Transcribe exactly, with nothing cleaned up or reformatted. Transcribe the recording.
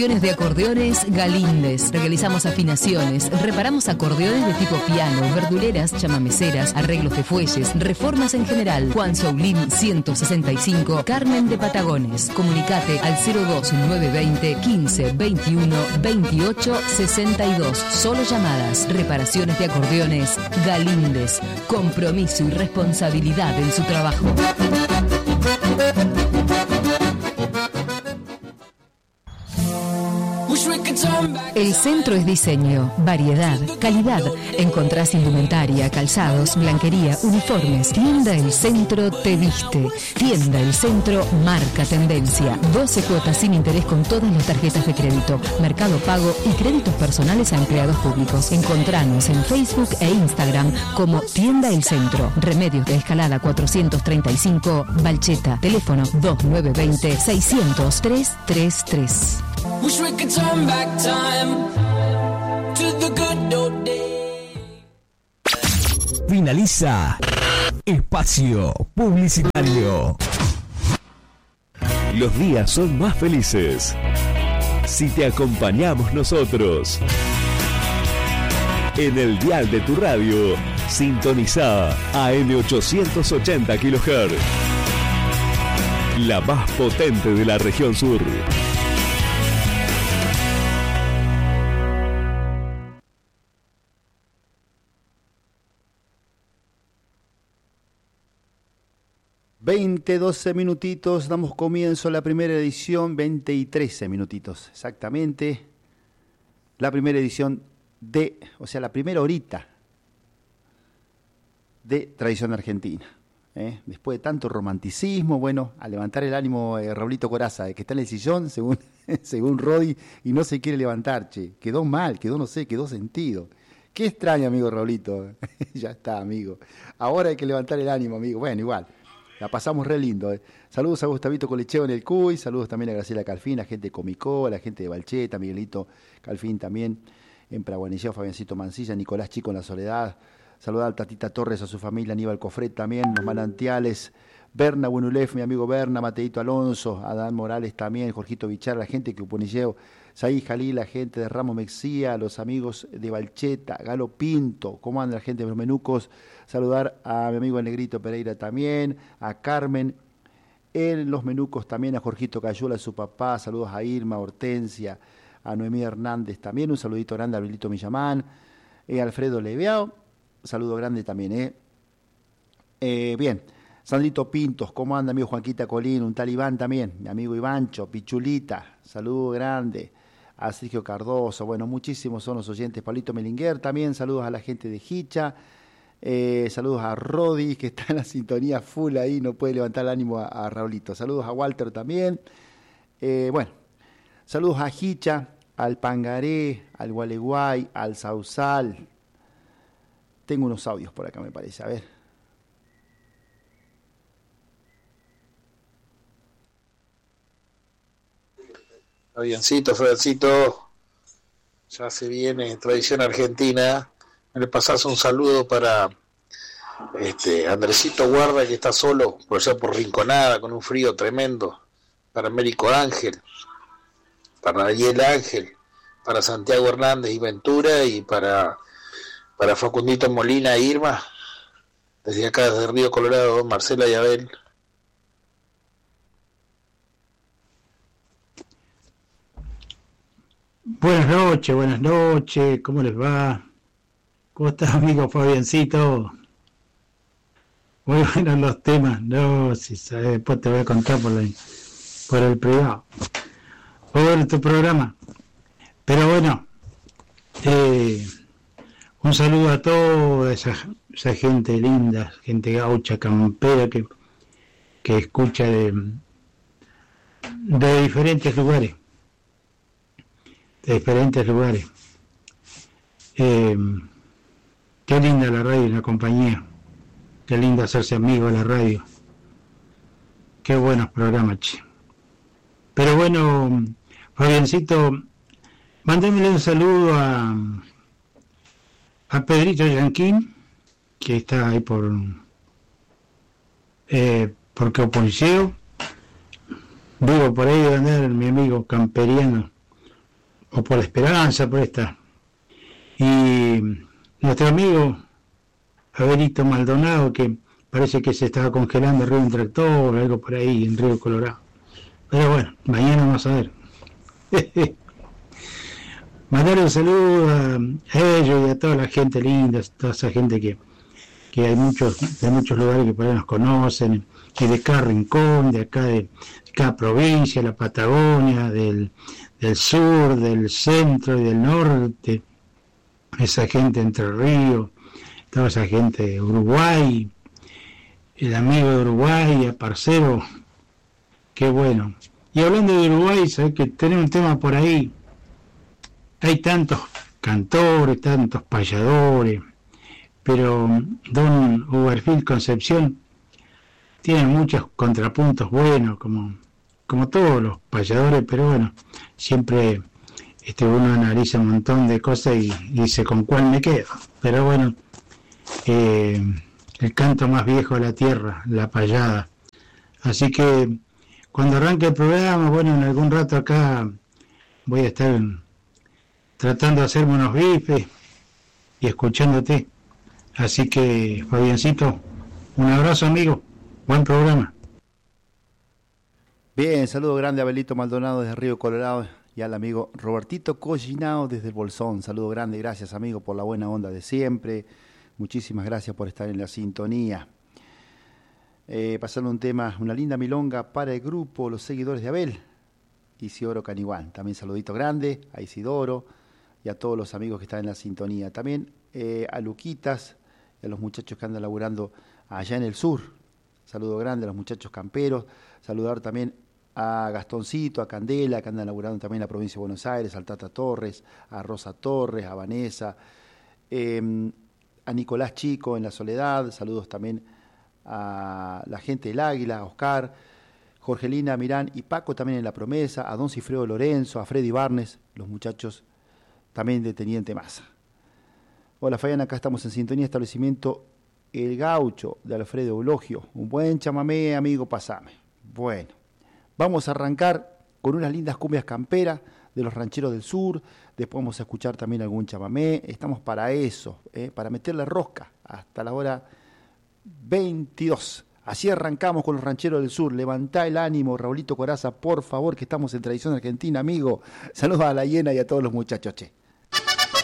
De acordeones Galíndez. Realizamos afinaciones, reparamos acordeones de tipo piano, verduleras, chamameceras, arreglos de fuelles, reformas en general. Juan Soulín ciento sesenta y cinco, Carmen de Patagones. Comunicate al cero dos nueve veinte quince veintiuno veintiocho sesenta y dos. Solo llamadas. Reparaciones de acordeones Galíndez. Compromiso y responsabilidad en su trabajo. El centro es diseño, variedad, calidad. Encontrás indumentaria, calzados, blanquería, uniformes. Tienda El Centro te viste. Tienda El Centro marca tendencia. doce cuotas sin interés con todas las tarjetas de crédito, Mercado Pago y créditos personales a empleados públicos. Encontranos en Facebook e Instagram como Tienda El Centro. Remedios de Escalada cuatrocientos treinta y cinco, Balcheta. Teléfono dos nueve veinte seiscientos tres treinta y tres. Wish we could turn back time to the good old days. Finaliza Espacio Publicitario. Los días son más felices si te acompañamos nosotros. En el dial de tu radio, sintoniza A M ochocientos ochenta kilohertz, la más potente de la región sur. veinte, doce minutitos, damos comienzo a la primera edición, veinte y trece minutitos, exactamente. La primera edición de, o sea, la primera horita de Tradición Argentina. ¿eh? Después de tanto romanticismo, bueno, a levantar el ánimo, eh, Raulito Corazza, eh, que está en el sillón, según, según Rodi, y no se quiere levantar, che. Quedó mal, quedó, no sé, quedó sentido. Qué extraño, amigo Raulito. Ya está, amigo. Ahora hay que levantar el ánimo, amigo. Bueno, igual. La pasamos re lindo. Eh. Saludos a Gustavito Colecheo en el Cuy, saludos también a Graciela Calfín, a la gente de Comicó, a la gente de Balcheta, Miguelito Calfín también, en Praguanilleo, Fabiancito Mancilla, Nicolás Chico en La Soledad, saludar a Tatita Torres, a su familia, Aníbal Cofret también, Los Manantiales, Berna Buenulef, mi amigo Berna, Mateito Alonso, Adán Morales también, Jorgito Bichar, la gente de Uponilleo, Saí Jalí, la gente de Ramos Mexía, los amigos de Balcheta, Galo Pinto, cómo anda la gente de los Menucos, saludar a mi amigo el Negrito Pereira también, a Carmen en los Menucos también, a Jorgito Cayula, su papá, saludos a Irma, Hortensia, a Noemí Hernández también, un saludito grande a Abrilito Millamán, eh, Alfredo Leveao, saludo grande también, eh. Eh, bien, Sandrito Pintos, ¿cómo anda, amigo Juanquita Colín? Un tal Iván también, mi amigo Ivancho, Pichulita, saludo grande. A Sergio Cardoso, bueno, muchísimos son los oyentes. Pablito Melinguer también, saludos a la gente de Hicha, eh, saludos a Rodi, que está en la sintonía full ahí, no puede levantar el ánimo a, a Raulito. Saludos a Walter también. Eh, bueno, saludos a Hicha, al Pangaré, al Gualeguay, al Sausal. Tengo unos audios por acá, me parece, a ver. Fabiancito, Fabiancito, ya se viene Tradición Argentina. Me le pasás un saludo para este Andresito Guarda, que está solo por allá por Rinconada con un frío tremendo, para Américo Ángel, para Ariel Ángel, para Santiago Hernández y Ventura, y para, para Facundito Molina e Irma, desde acá desde Río Colorado, Marcela y Abel. Buenas noches, buenas noches, ¿cómo les va? ¿Cómo estás, amigo Fabiancito? Muy buenos los temas, no, si sabes, después te voy a contar por, la, por el privado, por tu programa. Pero bueno, eh, un saludo a toda esa, esa gente linda, gente gaucha, campera, que, que escucha de, de diferentes lugares. de diferentes lugares. Eh, qué linda la radio y la compañía, qué lindo hacerse amigo de la radio, qué buenos programas, che. Pero bueno, Fabiancito, mándamele un saludo a a Pedrito Yanquín, que está ahí por eh, por Copoliceo. Digo, por ahí debe andar mi amigo camperiano o por la esperanza, por esta. Y nuestro amigo Abelito Maldonado, que parece que se estaba congelando arriba de un tractor o algo por ahí en Río Colorado. Pero bueno, mañana vamos a ver. Mandar un saludo a, a ellos y a toda la gente linda, toda esa gente que, que hay muchos de muchos lugares que por ahí nos conocen, y de cada rincón, de acá de, de cada provincia, la Patagonia, del, del sur, del centro y del norte, esa gente de Entre Ríos, toda esa gente de Uruguay, el amigo de Uruguay, el parcero, qué bueno. Y hablando de Uruguay, sabes que tenemos un tema por ahí. Hay tantos cantores, tantos payadores, pero don Uberfield Concepción tiene muchos contrapuntos buenos, como, como todos los payadores, pero bueno, siempre este, uno analiza un montón de cosas y, y dice con cuál me quedo. Pero bueno, eh, el canto más viejo de la tierra, la payada. Así que cuando arranque el programa, bueno, en algún rato acá voy a estar tratando de hacerme unos bifes y escuchándote. Así que, Fabiancito, un abrazo, amigo. Buen programa. Bien, saludo grande a Abelito Maldonado desde Río Colorado y al amigo Robertito Collinao desde el Bolsón. Saludo grande, gracias, amigo, por la buena onda de siempre. Muchísimas gracias por estar en la sintonía. Eh, pasando un tema, una linda milonga para el grupo Los Seguidores de Abel, Isidoro Caniguán. También saludito grande a Isidoro y a todos los amigos que están en la sintonía. También eh, a Luquitas y a los muchachos que andan laburando allá en el sur. Saludo grande a los muchachos camperos. Saludar también a Gastoncito, a Candela, que andan laburando también en la provincia de Buenos Aires, al Tata Torres, a Rosa Torres, a Vanessa, eh, a Nicolás Chico en La Soledad. Saludos también a la gente del Águila, a Oscar, Jorgelina Mirán y Paco también en La Promesa, a don Cifredo Lorenzo, a Freddy Barnes, los muchachos también de Teniente Massa. Hola Fabián, acá estamos en sintonía, establecimiento El Gaucho de Alfredo Eulogio. Un buen chamamé, amigo, pasame. Bueno, vamos a arrancar con unas lindas cumbias camperas de los rancheros del sur, después vamos a escuchar también algún chamamé. Estamos para eso, ¿eh? para meterle rosca hasta la hora veintidós. Así arrancamos con los rancheros del sur. Levantá el ánimo, Raulito Coraza, por favor, que estamos en tradición argentina, amigo. Saludos a la hiena y a todos los muchachos, che.